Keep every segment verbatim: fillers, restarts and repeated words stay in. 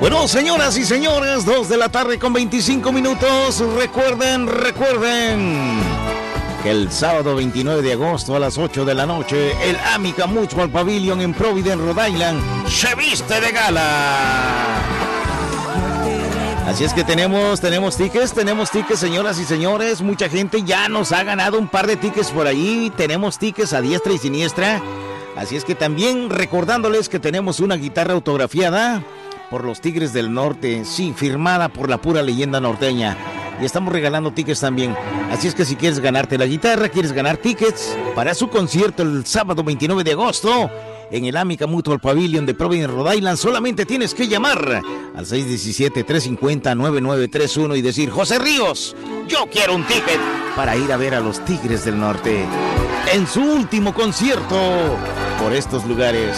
Bueno, señoras y señores, dos de la tarde con veinticinco minutos. Recuerden, recuerden que el sábado veintinueve de agosto a las ocho de la noche, el Amica Mutual Pavilion en Providence, Rhode Island, se viste de gala. Así es que tenemos, tenemos tickets, tenemos tickets, señoras y señores. Mucha gente ya nos ha ganado un par de tickets por ahí. Tenemos tickets a diestra y siniestra. Así es que también recordándoles que tenemos una guitarra autografiada por los Tigres del Norte, sí, firmada por la pura leyenda norteña. Y estamos regalando tickets también. Así es que si quieres ganarte la guitarra, quieres ganar tickets para su concierto el sábado veintinueve de agosto en el Amica Mutual Pavilion de Providence, Rhode Island, solamente tienes que llamar al seis uno siete, tres cinco cero, nueve nueve tres uno y decir: José Ríos, yo quiero un ticket para ir a ver a los Tigres del Norte en su último concierto por estos lugares.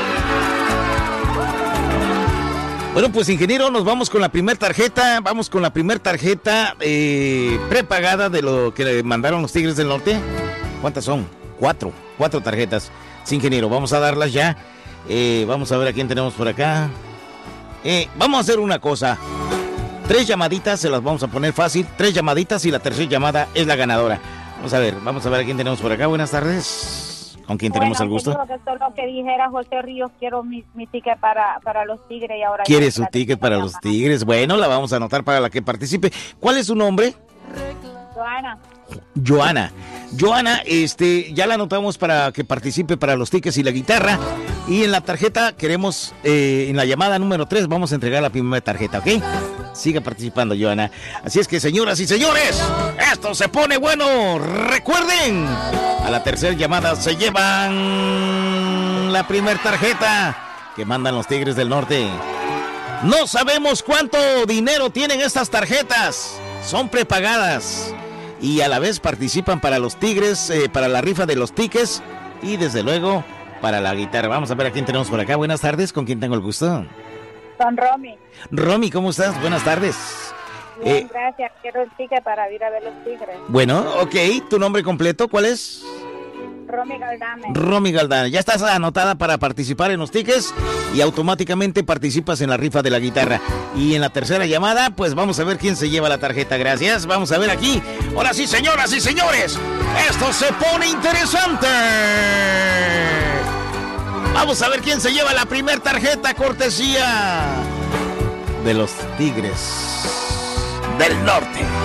Bueno, pues ingeniero, nos vamos con la primer tarjeta, vamos con la primer tarjeta eh, prepagada de lo que le mandaron los Tigres del Norte. ¿Cuántas son? Cuatro, cuatro tarjetas. Sí, ingeniero, vamos a darlas ya. Eh, vamos a ver a quién tenemos por acá. Eh, vamos a hacer una cosa. Tres llamaditas, se las vamos a poner fácil. Tres llamaditas y la tercera llamada es la ganadora. Vamos a ver, vamos a ver a quién tenemos por acá. Buenas tardes. ¿Con quién tenemos bueno, el gusto? Bueno, que solo que dijera José Ríos, quiero mi, mi ticket para, para los Tigres y ahora... ¿Quiere su ticket para los Tigres? Bueno, la vamos a anotar para la que participe. ¿Cuál es su nombre? Joana. Joana. Joana, este, ya la anotamos para que participe para los tickets y la guitarra. Y en la tarjeta queremos, eh, en la llamada número tres, vamos a entregar la primera tarjeta, ¿ok? Siga participando, Joana. Así es que, señoras y señores, esto se pone bueno. Recuerden, a la tercera llamada se llevan la primera tarjeta que mandan los Tigres del Norte. No sabemos cuánto dinero tienen estas tarjetas. Son prepagadas. Y a la vez participan para los Tigres, eh, para la rifa de los tickets y desde luego para la guitarra. Vamos a ver a quién tenemos por acá. Buenas tardes, ¿con quién tengo el gusto? Con Romy. Romy, ¿cómo estás? Buenas tardes. Bien, eh, gracias. Quiero el ticket para ir a ver los Tigres. Bueno, ok. ¿Tu nombre completo cuál es? Romy Galdame. Romy Galdame. Ya estás anotada para participar en los tickets y automáticamente participas en la rifa de la guitarra. Y en la tercera llamada, pues vamos a ver quién se lleva la tarjeta. Gracias. Vamos a ver aquí. Ahora sí, señoras y señores, esto se pone interesante. Vamos a ver quién se lleva la primera tarjeta cortesía de los Tigres del Norte.